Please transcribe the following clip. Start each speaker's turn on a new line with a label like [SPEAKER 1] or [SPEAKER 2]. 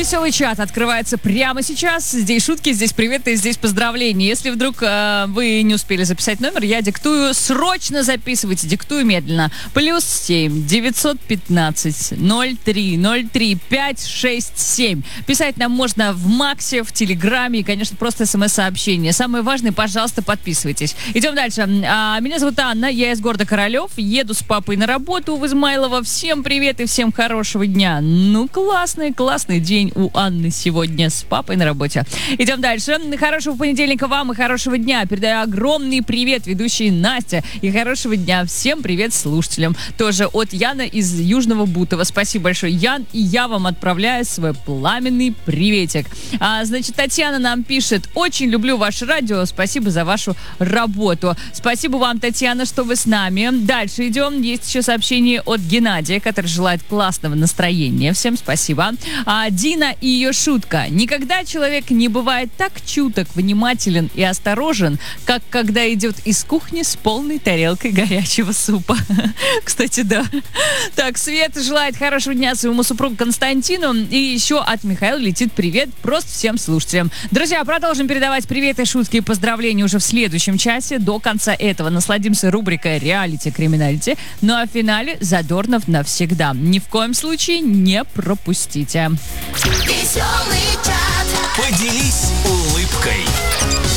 [SPEAKER 1] веселый чат открывается прямо сейчас. Здесь шутки, здесь приветы, здесь поздравления. Если вдруг вы не успели записать номер, я диктую. Срочно записывайте, диктую медленно. +7 915 03 03 567. Писать нам можно в Максе, в Телеграме и, конечно, просто смс-сообщение. Самое важное, пожалуйста, подписывайтесь. Идем дальше. Меня зовут Анна, я из города Королев. Еду с папой на работу в Измайлово. Всем привет и всем хорошего дня. Ну, классный день у Анны сегодня с папой на работе. Идем дальше. Хорошего понедельника вам и хорошего дня. Передаю огромный привет ведущей Настя. И хорошего дня всем привет слушателям. Тоже от Яна из Южного Бутова. Спасибо большое, Ян. И я вам отправляю свой пламенный приветик. Значит, Татьяна нам пишет: очень люблю ваше радио. Спасибо за вашу работу. Спасибо вам, Татьяна, что вы с нами. Дальше идем. Есть еще сообщение от Геннадия, который желает классного настроения. Всем спасибо. Дина и ее шутка. Никогда человек не бывает так чуток, внимателен и осторожен, как когда идет из кухни с полной тарелкой горячего супа. Кстати, да. Так, Света желает хорошего дня своему супругу Константину. И еще от Михаила летит привет просто всем слушателям. Друзья, продолжим передавать приветы, шутки и поздравления уже в следующем часе. До конца этого насладимся рубрикой «Реалити-криминалити». Ну а в финале Задорнов навсегда. Ни в коем случае не пропустите.
[SPEAKER 2] Поделись улыбкой.